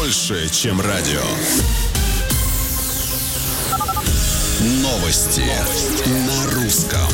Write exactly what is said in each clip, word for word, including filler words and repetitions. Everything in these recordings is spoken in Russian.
больше, чем радио. Новости на русском.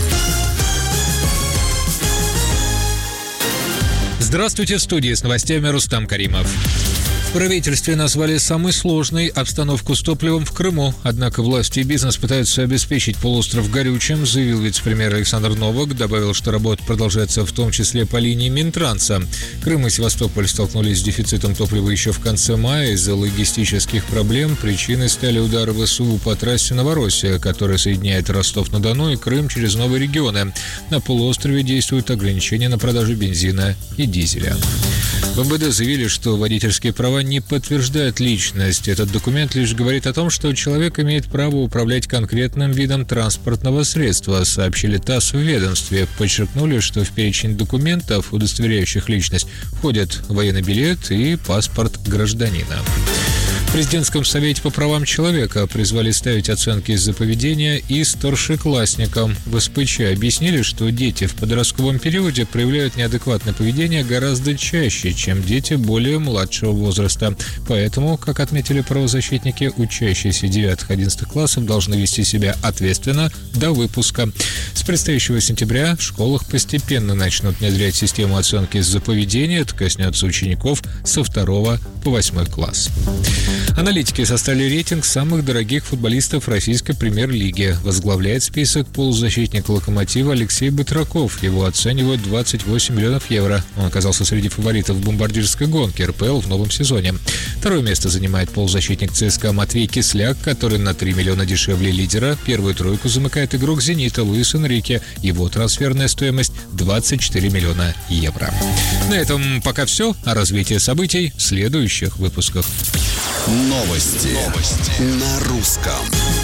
Здравствуйте, в студии с новостями Рустам Каримов. В правительстве назвали самой сложной обстановку с топливом в Крыму. Однако власти и бизнес пытаются обеспечить полуостров горючим, заявил вице-премьер Александр Новак. Добавил, что работа продолжается в том числе по линии Минтранса. Крым и Севастополь столкнулись с дефицитом топлива еще в конце мая. Из-за логистических проблем причиной стали удары ВСУ по трассе Новороссия, которая соединяет Ростов-на-Дону и Крым через новые регионы. На полуострове действуют ограничения на продажу бензина и дизеля. В МВД заявили, что водительские права не подтверждают личность. Этот документ лишь говорит о том, что человек имеет право управлять конкретным видом транспортного средства, сообщили ТАСС в ведомстве. Подчеркнули, что в перечень документов, удостоверяющих личность, входят военный билет и паспорт гражданина. В президентском совете по правам человека призвали ставить оценки из-за поведения и старшеклассникам. В СПЧ объяснили, что дети в подростковом периоде проявляют неадекватное поведение гораздо чаще, чем дети более младшего возраста. Поэтому, как отметили правозащитники, учащиеся девятых-одиннадцатых классов должны вести себя ответственно до выпуска. С предстоящего сентября в школах постепенно начнут внедрять систему оценки из-за поведения. Это коснется учеников со второго по восьмой класс. Аналитики составили рейтинг самых дорогих футболистов российской премьер-лиги. Возглавляет список полузащитник «Локомотива» Алексей Батраков. Его оценивают двадцать восемь миллионов евро. Он оказался среди фаворитов в бомбардирской гонке эр пэ эл в новом сезоне. Второе место занимает полузащитник ЦСКА Матвей Кисляк, который на три миллиона дешевле лидера. Первую тройку замыкает игрок «Зенита» Луис Энрике. Его трансферная стоимость двадцать четыре миллиона евро. На этом пока все. О развитии событий в следующих выпусках. Новости, Новости. На русском.